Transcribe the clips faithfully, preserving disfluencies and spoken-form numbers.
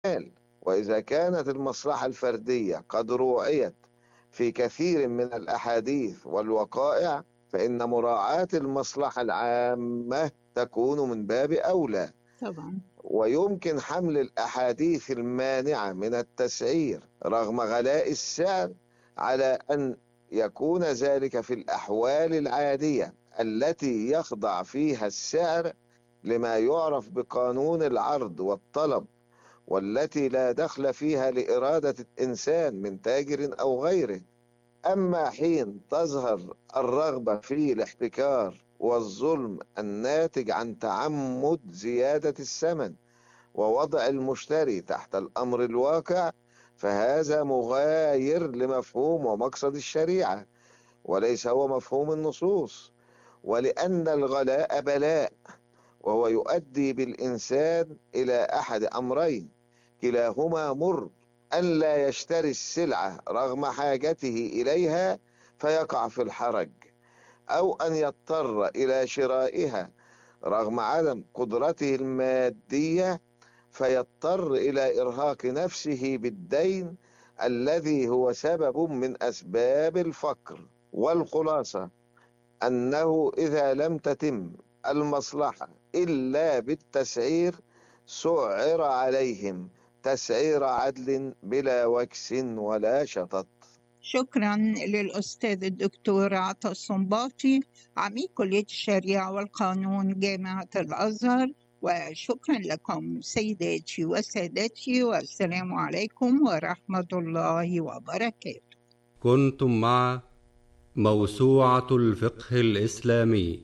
وإذا كانت المصلحة الفردية قد روعيت في كثير من الأحاديث والوقائع، فإن مراعاة المصلحة العامة تكون من باب أولى. طبعا. ويمكن حمل الأحاديث المانعة من التسعير رغم غلاء السعر على أن يكون ذلك في الأحوال العادية التي يخضع فيها السعر لما يعرف بقانون العرض والطلب، والتي لا دخل فيها لإرادة الإنسان من تاجر أو غيره. أما حين تظهر الرغبة في الاحتكار والظلم الناتج عن تعمد زيادة الثمن ووضع المشتري تحت الأمر الواقع، فهذا مغاير لمفهوم ومقصد الشريعة وليس هو مفهوم النصوص. ولأن الغلاء بلاء، وهو يؤدي بالإنسان إلى أحد أمرين كلاهما مر: أن لا يشتري السلعة رغم حاجته إليها فيقع في الحرج، أو أن يضطر إلى شرائها رغم عدم قدرته المادية فيضطر إلى إرهاق نفسه بالدين الذي هو سبب من أسباب الفقر. والخلاصة أنه إذا لم تتم المصلحة إلا بالتسعير سعر عليهم تسعير عدل بلا وكس ولا شطط. شكرا للأستاذ الدكتور عطا الصنباطي، عميد كلية الشريعة والقانون جامعة الأزهر. وشكرا لكم سيداتي وسادتي، والسلام عليكم ورحمة الله وبركاته. كنتم مع موسوعة الفقه الإسلامي،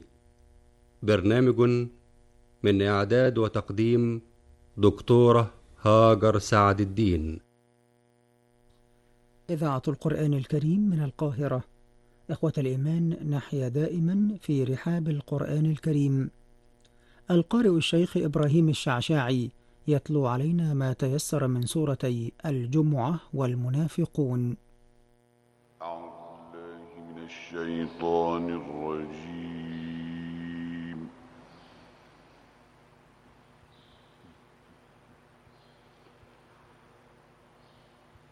برنامج من إعداد وتقديم دكتورة هاجر سعد الدين. إذاعة القرآن الكريم من القاهرة. إخوة الإيمان، نحيا دائما في رحاب القرآن الكريم. القارئ الشيخ إبراهيم الشعشاعي يتلو علينا ما تيسر من سورتي الجمعة والمنافقون. أعوذ بالله من الشيطان الرجيم.